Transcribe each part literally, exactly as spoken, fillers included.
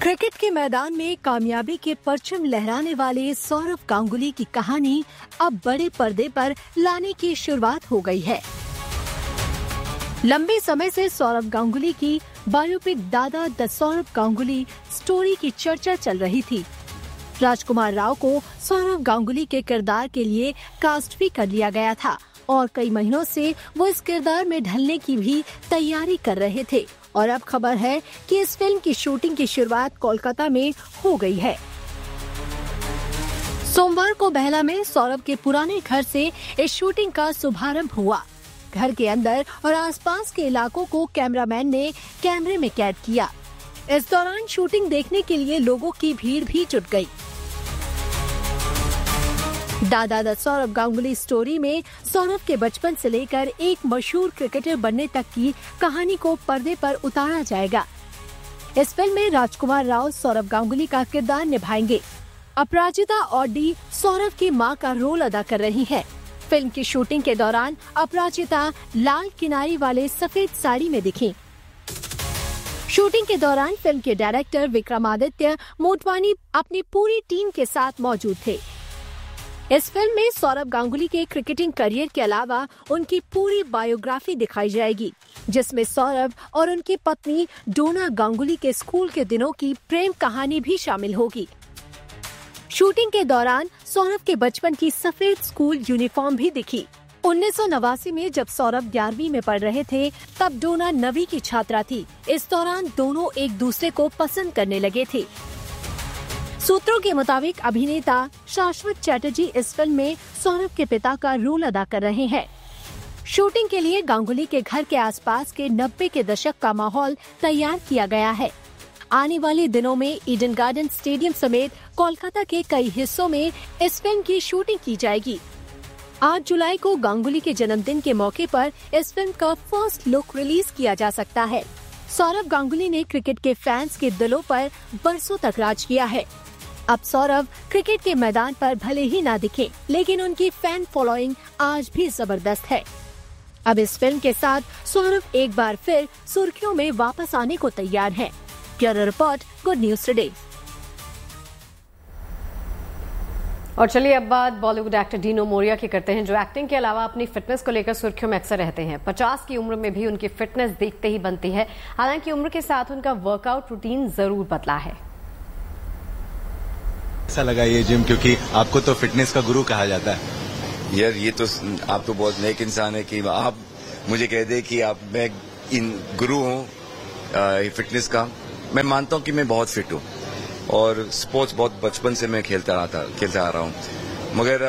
Cricket के मैदान में कामयाबी के परचम लहराने वाले सौरव गांगुली की कहानी अब बड़े पर्दे पर लाने की शुरुआत हो गई है। लंबे समय से सौरव गांगुली की बायोपिक दादा द सौरव गांगुली स्टोरी की चर्चा चल रही थी। राजकुमार राव को सौरव गांगुली के किरदार के लिए कास्ट भी कर लिया गया था और कई महीनों से वो इस किरदार में ढलने की भी तैयारी कर रहे थे और अब खबर है कि इस फिल्म की शूटिंग की शुरुआत कोलकाता में हो गई है। सोमवार को बेहला में सौरव के पुराने घर से इस शूटिंग का शुभारंभ हुआ। घर के अंदर और आसपास के इलाकों को कैमरामैन ने कैमरे में कैद किया। इस दौरान शूटिंग देखने के लिए लोगों की भीड़ भी जुट गई। दादा द सौरव गांगुली स्टोरी में सौरव के बचपन से लेकर एक मशहूर क्रिकेटर बनने तक की कहानी को पर्दे पर उतारा जाएगा। इस फिल्म में राजकुमार राव सौरव गांगुली का किरदार निभाएंगे। अपराजिता ऑडी सौरव की मां का रोल अदा कर रही हैं। फिल्म की शूटिंग के दौरान अपराजिता लाल किनारी वाले सफेद साड़ी में दिखीं। शूटिंग के दौरान फिल्म के डायरेक्टर विक्रमादित्य मोटवानी अपनी पूरी टीम के साथ मौजूद थे। इस फिल्म में सौरव गांगुली के क्रिकेटिंग करियर के अलावा उनकी पूरी बायोग्राफी दिखाई जाएगी, जिसमें सौरव और उनकी पत्नी डोना गांगुली के स्कूल के दिनों की प्रेम कहानी भी शामिल होगी। शूटिंग के दौरान सौरव के बचपन की सफेद स्कूल यूनिफॉर्म भी दिखी। उन्नीस सौ नवासी में जब सौरव ग्यारहवीं में पढ़ रहे थे, तब डोना नवीं की छात्रा थी। इस दौरान दोनों एक दूसरे को पसंद करने लगे थे। सूत्रों के मुताबिक अभिनेता शाश्वत चैटर्जी इस फिल्म में सौरव के पिता का रोल अदा कर रहे हैं। शूटिंग के लिए गांगुली के घर के आसपास के नब्बे के दशक का माहौल तैयार किया गया है। आने वाले दिनों में ईडन गार्डन स्टेडियम समेत कोलकाता के कई हिस्सों में इस फिल्म की शूटिंग की जाएगी। आठ जुलाई को गांगुली के जन्मदिन के मौके पर इस फिल्म का फर्स्ट लुक रिलीज किया जा सकता है। सौरव गांगुली ने क्रिकेट के फैंस के दिलों पर बरसों तक राज किया है। अब सौरव क्रिकेट के मैदान पर भले ही ना दिखे, लेकिन उनकी फैन फॉलोइंग आज भी जबरदस्त है। अब इस फिल्म के साथ सौरव एक बार फिर सुर्खियों में वापस आने को तैयार हैं। Bureau report, good news today. और चलिए अब बात बॉलीवुड एक्टर डीनो मोरिया की करते हैं, जो एक्टिंग के अलावा अपनी फिटनेस को लेकर सुर्खियों में अक्सर रहते हैं। पचास की उम्र में भी उनकी फिटनेस देखते ही बनती है। हालांकि उम्र के साथ उनका वर्कआउट रूटीन जरूर बदला है। ऐसा लगा ये जिम, क्योंकि आपको तो फिटनेस का गुरु कहा जाता है। यार ये तो आप तो बहुत नेक इंसान है कि आप मुझे कह दे कि आप मैं इन गुरु हूँ फिटनेस का। मैं मानता हूँ कि मैं बहुत फिट हूँ और स्पोर्ट्स बहुत बचपन से मैं खेलता रहा था खेलता आ रहा हूँ, मगर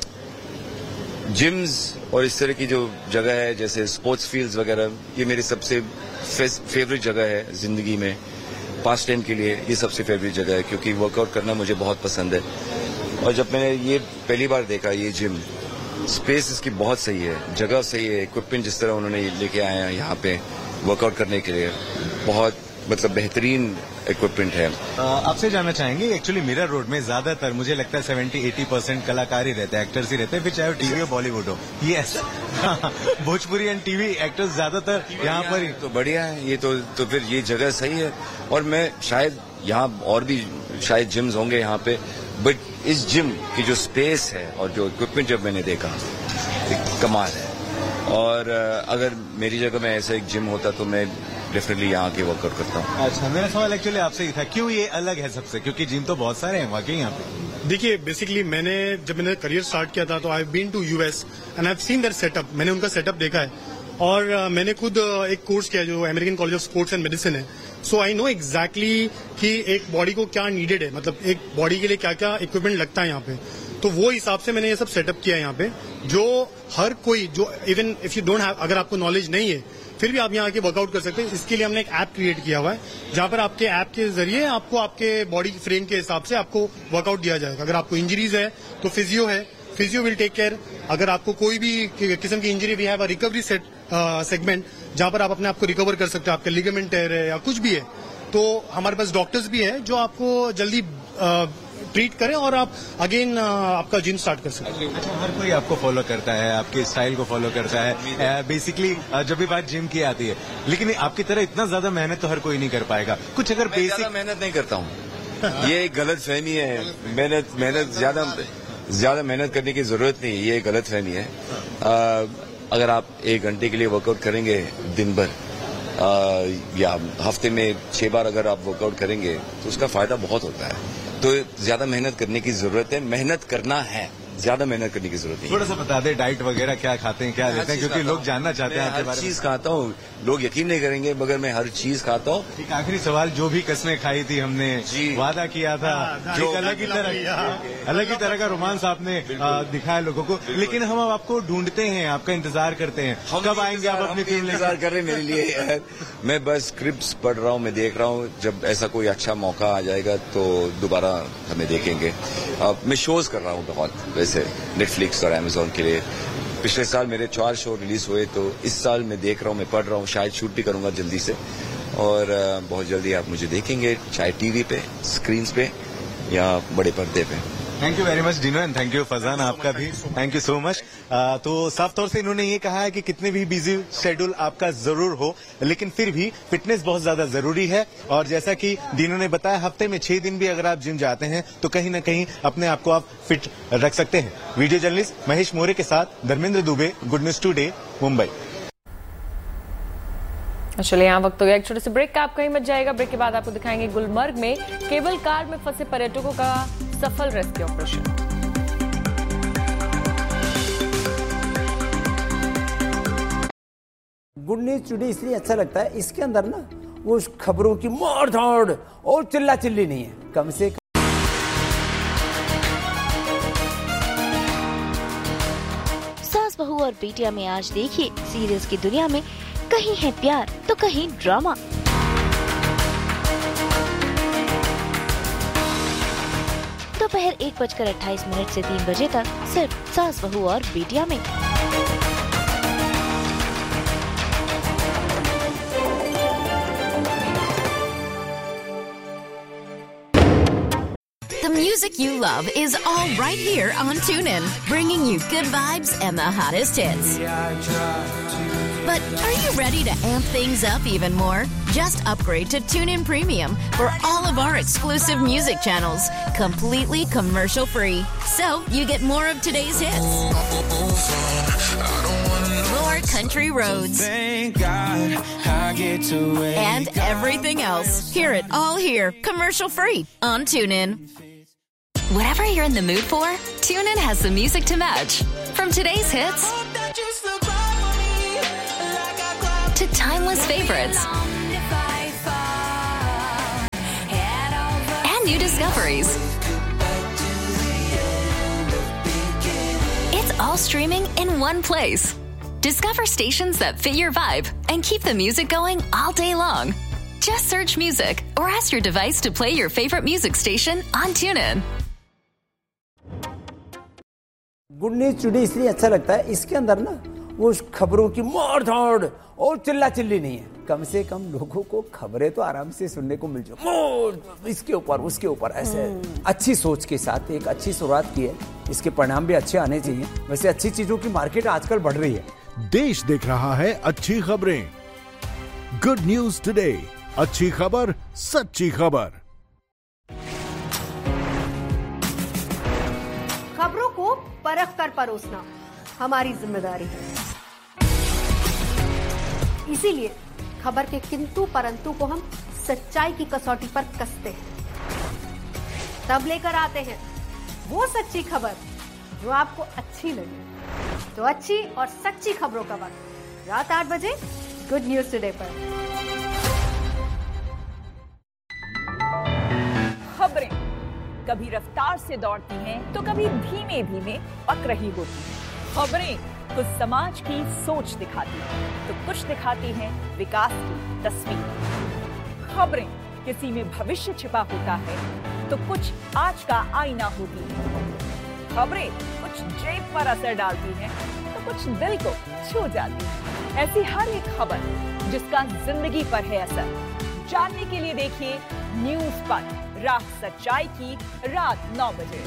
जिम्स और इस तरह की जो जगह है जैसे स्पोर्ट्स फील्ड्स वगैरह, ये मेरी सबसे फेवरेट जगह है जिंदगी में। पास टाइम के लिए ये सबसे फेवरेट जगह है, क्योंकि वर्कआउट करना मुझे बहुत पसंद है। और जब मैंने ये पहली बार देखा ये जिम, स्पेस इसकी बहुत सही है, जगह सही है, इक्विपमेंट जिस तरह उन्होंने लेके आए हैं यहाँ पे वर्कआउट करने के लिए, बहुत मतलब बेहतरीन इक्विपमेंट है। आपसे जानना चाहेंगे, एक्चुअली मिरर रोड में ज्यादातर मुझे लगता है सेवेंटी एटी परसेंट कलाकार ही रहते हैं, एक्टर्स ही रहते हैं, फिर चाहे वो टीवी हो बॉलीवुड हो। Yes Bhojpuri and TV actors ज्यादातर यहाँ पर ही। तो बढ़िया है ये तो तो फिर ये जगह सही है। और मैं शायद यहाँ और भी शायद जिम्स होंगे यहाँ पे, बट इस जिम की जो स्पेस है और जो इक्विपमेंट जब मैंने देखा, कमाल है। और अगर मेरी जगह में ऐसा एक जिम होता तो मैं डेफिनेटली यहाँ के वर्कआउट करता हूँ। अच्छा, मेरा सवाल एक्चुअली आपसे ही था, क्यों ये अलग है सबसे, क्योंकि जिम तो बहुत सारे हैं वाकई यहाँ पे। देखिए बेसिकली मैंने जब मैंने करियर स्टार्ट किया था तो I have been to US and I have seen that setup. मैंने उनका सेटअप देखा है और uh, मैंने खुद uh, एक कोर्स किया जो American college of sports and medicine है। सो आई नो एग्जैक्टली कि एक बॉडी को क्या नीडेड है, मतलब एक बॉडी के लिए क्या क्या इक्विपमेंट लगता है यहाँ पे। तो वो हिसाब से मैंने ये सब सेटअप किया है यहाँ पे, जो हर कोई जो even if you don't have, अगर आपको नॉलेज नहीं है फिर भी आप यहाँ आके वर्कआउट कर सकते हैं। इसके लिए हमने एक ऐप क्रिएट किया हुआ है, जहाँ पर आपके ऐप के जरिए आपको आपके बॉडी फ्रेम के हिसाब से आपको वर्कआउट दिया जाएगा। अगर आपको इंजरीज है तो फिजियो है, फिजियो विल टेक केयर। अगर आपको कोई भी किस्म की injury, we have a recovery set segment जहाँ पर आप अपने आप को रिकवर कर सकते हो। आपका लिगामेंट टेयर है या कुछ भी है तो हमारे पास डॉक्टर्स भी है जो आपको जल्दी ट्रीट करें और आप अगेन आपका जिम स्टार्ट कर सकते हैं। अच्छा, हर कोई आपको फॉलो करता है, आपके स्टाइल को फॉलो करता है बेसिकली जब भी बात जिम की आती है, लेकिन आपकी तरह इतना ज्यादा मेहनत तो हर कोई नहीं कर पाएगा। कुछ अगर बेसिक मेहनत नहीं करता हूँ, ये एक गलत फहमी है। मेहनत मेहनत ज्यादा ज्यादा मेहनत करने की जरूरत नहीं है, ये एक गलत फहमी है। आ, अगर आप एक घंटे के लिए वर्कआउट करेंगे दिन भर आ, या हफ्ते में छह बार अगर आप वर्कआउट करेंगे तो उसका फायदा बहुत होता है। तो ज्यादा मेहनत करने की जरूरत है, मेहनत करना है, ज्यादा मेहनत करने की जरूरत नहीं। थोड़ा सा बता दें डाइट वगैरह क्या खाते हैं, क्या लेते हैं, क्योंकि लोग जानना चाहते हैं। हर चीज खाता हूँ, लोग यकीन नहीं करेंगे मगर मैं हर चीज खाता हूँ। एक आखिरी सवाल, जो भी कसमें खाई थी हमने, वादा किया था, जो अलग ही तरह अलग ही तरह का रोमांस आपने दिखाया लोगों को, लेकिन हम अब आपको ढूंढते हैं, आपका इंतजार करते हैं, कब आएंगे आप अपनी टीम इंतजार कर रहे हैं मेरे लिए। मैं बस स्क्रिप्ट्स पढ़ रहा हूँ, मैं देख रहा हूँ, जब ऐसा कोई अच्छा मौका आ जाएगा तो दोबारा हमें देखेंगे। मैं शोज कर रहा हूँ बहुत, वैसे नेटफ्लिक्स और अमेजोन के लिए। पिछले साल मेरे चार शो रिलीज हुए, तो इस साल मैं देख रहा हूँ, मैं पढ़ रहा हूँ, शायद शूट भी करूंगा जल्दी से, और बहुत जल्दी आप मुझे देखेंगे, चाहे टीवी पे, स्क्रीन पे या बड़े पर्दे पे। Thank you very much Dino and thank you Farzan, आपका भी थैंक यू सो मच। तो साफ तौर से इन्होंने ये कहा है कि कितने भी बिजी शेड्यूल आपका जरूर हो, लेकिन फिर भी फिटनेस बहुत ज्यादा जरूरी है। और जैसा कि डिनो ने बताया, हफ्ते में छह दिन भी अगर आप जिम जाते हैं तो कहीं ना कहीं अपने आप को आप फिट रख सकते हैं। वीडियो जर्नलिस्ट महेश मोरे के साथ Dharmendra Dubey, good news today, Mumbai. चलिए, यहाँ वक्त हो गया एक छोटे से ब्रेक का, आप कहीं मत जाएगा। ब्रेक के बाद आपको दिखाएंगे गुलमर्ग में केबल कार में फंसे पर्यटकों का सफल rescue operation. Good news today इसलिए अच्छा लगता है, इसके अंदर ना वो खबरों की मोड़ दौड़ और चिल्ला चिल्ली नहीं है, कम से कम। सास बहू और बेटिया में आज देखिए, सीरियल्स की दुनिया में कहीं है प्यार तो कहीं ड्रामा। दोपहर एक बजकर अट्ठाईस मिनट से तीन बजे तक सिर्फ सास बहू और बेटिया में। The music you love is all right here on TuneIn, bringing you good vibes and the hottest hits. But are you ready to amp things up even more? Just upgrade to TuneIn Premium for all of our exclusive music channels, completely commercial free. So you get more of today's hits, more country roads, and everything else. Hear it all here, commercial free on TuneIn. Whatever you're in the mood for, TuneIn has the music to match. From today's hits to timeless favorites and new discoveries. It's all streaming in one place. Discover stations that fit your vibe and keep the music going all day long. Just search music or ask your device to play your favorite music station on TuneIn. Good news today इसलिए अच्छा लगता है, इसके अंदर ना वो खबरों की मोड़ दौड़ और चिल्ला चिल्ली नहीं है, कम से कम लोगों को खबरें तो आराम से सुनने को मिल जाए, मोड़ इसके ऊपर उसके ऊपर, ऐसे अच्छी सोच के साथ एक अच्छी शुरुआत की है, इसके परिणाम भी अच्छे आने चाहिए। वैसे अच्छी चीजों की मार्केट आजकल बढ़ रही है। देश देख रहा है अच्छी खबरें। गुड न्यूज टुडे, अच्छी खबर, सच्ची खबर। खबरों को परख कर परोसना हमारी जिम्मेदारी है, इसीलिए खबर के किंतु परंतु को हम सच्चाई की कसौटी पर कसते हैं। तब लेकर आते हैं वो सच्ची खबर जो आपको अच्छी लगे। तो अच्छी और सच्ची खबरों का वक्त रात आठ बजे गुड न्यूज टुडे पर। खबरें कभी रफ्तार से दौड़ती हैं तो कभी धीमे धीमे पक रही होती हैं। खबरें कुछ समाज की सोच दिखाती हैं तो कुछ दिखाती हैं विकास की तस्वीर। खबरें किसी में भविष्य छिपा होता है तो कुछ आज का आईना होती है। खबरें कुछ जेब पर असर डालती हैं तो कुछ दिल को छू जाती है। ऐसी हर एक खबर जिसका जिंदगी पर है असर, जानने के लिए देखिए न्यूज पर राह सच्चाई की रात नौ बजे।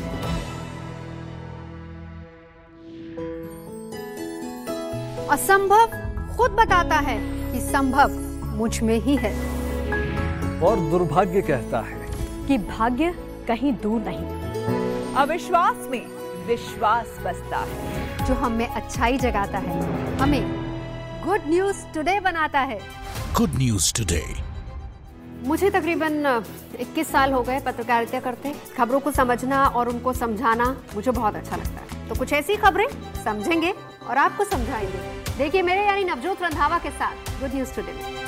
असंभव खुद बताता है कि संभव मुझ में ही है, और दुर्भाग्य कहता है कि भाग्य कहीं दूर नहीं। अविश्वास में विश्वास बसता है, जो हम में अच्छाई जगाता है, हमें गुड न्यूज टुडे बनाता है। Good news today. मुझे तकरीबन इक्कीस साल हो गए पत्रकारिता करते। खबरों को समझना और उनको समझाना मुझे बहुत अच्छा लगता है। तो कुछ ऐसी खबरें समझेंगे और आपको समझाएंगे। देखिए मेरे यानी नवजोत रंधावा के साथ गुड न्यूज टुडे में।